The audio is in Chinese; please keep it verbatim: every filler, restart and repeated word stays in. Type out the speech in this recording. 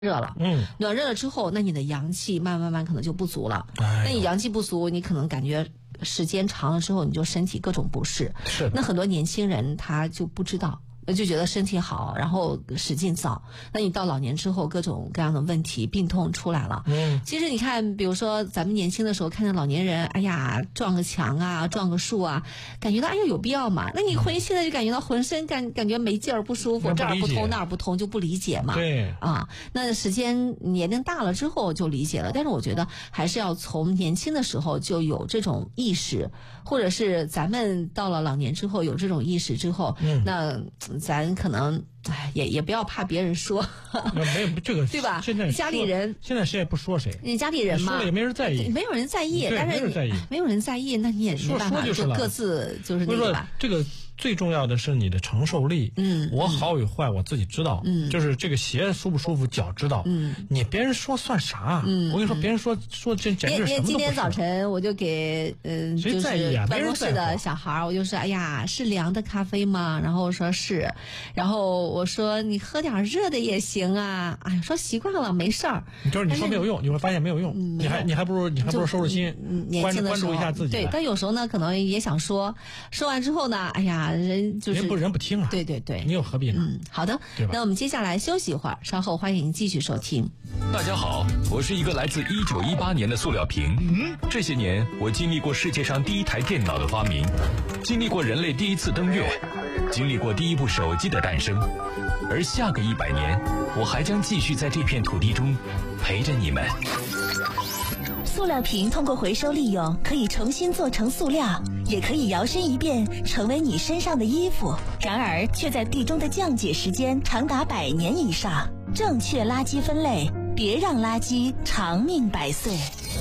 热了， 嗯， 暖热了之后，那你的阳气慢慢慢慢可能就不足了。 哎、 那你阳气不足，你可能感觉时间长了之后，你就身体各种不适。 是的。 那很多年轻人他就不知道，就觉得身体好，然后使劲造。那你到老年之后，各种各样的问题、病痛出来了。 嗯， 其实你看，比如说咱们年轻的时候看见老年人，哎呀，撞个墙啊，撞个树啊，感觉到哎呀有必要吗？那你回现在就感觉到浑身感感觉没劲儿、不舒服，这儿不通那儿不通，就不理解嘛。 对啊，那时间年龄大了之后就理解了，但是我觉得还是要从年轻的时候就有这种意识，或者是咱们到了老年之后有这种意识之后， 嗯， 那咱可能。哎，也也不要怕别人说， 没有这个对吧？ 现在家里人现在谁也不说谁， 你家里人嘛， 说了也没人在意， 没有人在意，但是没人在意， 没有人在意，那你也没办法， 就各自就是那个吧。 这个最重要的是你的承受力， 嗯， 我好与坏我自己知道， 嗯， 就是这个鞋舒不舒服脚知道， 嗯， 你别人说算啥？ 嗯， 我跟你说，别人说说这简直什么都不是。 今天早晨我就给嗯， 谁在意啊？ 办公室的小孩，我就说，哎呀，是凉的咖啡吗？然后我说是，然后我说你喝点热的也行啊。哎呀，说习惯了没事儿。 就是你说没有用，你会发现没有用，你还你还不如你还不如收拾心， 年轻的时候关注一下自己。 对，但有时候呢，可能也想说，说完之后呢，哎呀，人就是人不人不听啊。 对对对， 你又何必呢？ 嗯，好的，那我们接下来休息一会儿，稍后欢迎继续收听。 大家好，我是一个来自一九一八年的塑料瓶。嗯，这些年我经历过世界上第一台电脑的发明，经历过人类第一次登月，经历过第一部手机的诞生，而下个一百年，我还将继续在这片土地中陪着你们。 塑料瓶通过回收利用，可以重新做成塑料，也可以摇身一变成为你身上的衣服，然而却在地中的降解时间长达百年以上。正确垃圾分类，别让垃圾长命百岁。